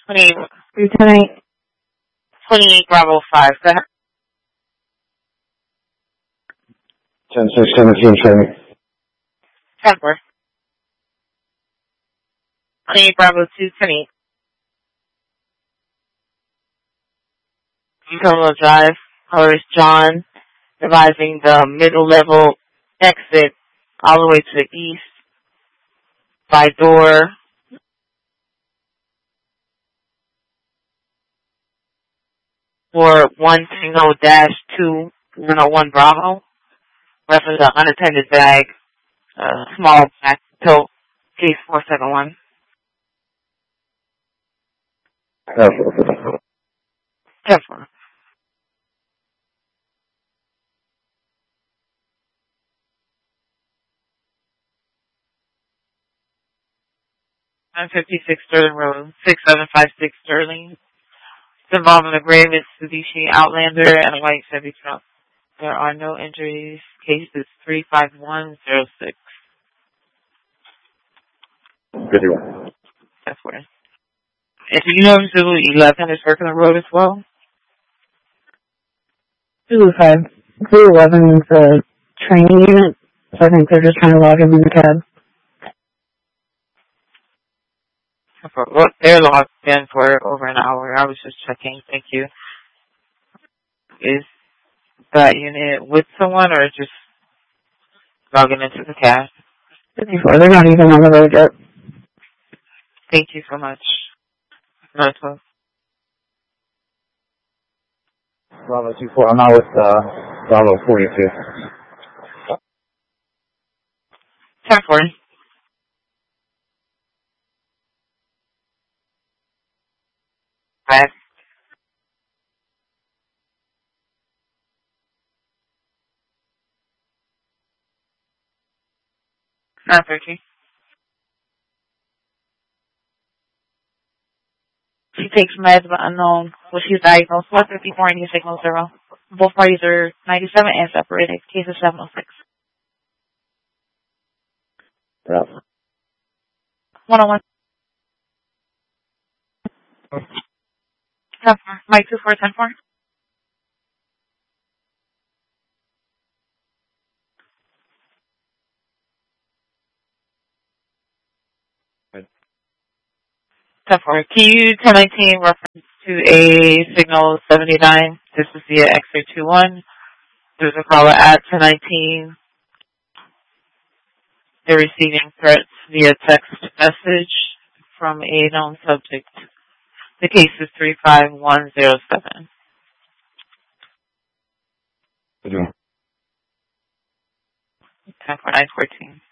28, Lieutenant 28 Bravo 5. Go ahead. 10-6-17 training. 10-4. 28 Bravo 2, 28. Terminal Drive, color is John, advising the middle level exit all the way to the east by door 41-2 101 Bravo. Reference an unattended bag, small black tote, case 471. 10-4. 956 Sterling Road, 6756 Sterling. It's involving a gray Mitsubishi Outlander and a white Chevy truck. There are no injuries. Case is 35106. Good one. That's where. And do you know if Zulu 11 is working the road as well? Zulu 5. Zulu 11 is a training unit, so I think they're just trying to log him in the cab. Well, they're logged in for over an hour. I was just checking. Thank you. Is that unit with someone or just logging into the cab? 54. They're not even on the road yet. Thank you so much. No, 12. Bravo 24. I'm out with Bravo 42. 10-4. Five. 913. She takes meds but unknown. Well, she's diagnosed 154 and you signal 0. Both parties are 97 and separated. Case is 706. Yeah. 101. 10-4. Mike 24, 10-4. Can you 1019 reference to a signal 79? This is via X-ray 21. There's a caller at 1019. They're receiving threats via text message from a known subject. The case is 35107. Good one. 10-4-914.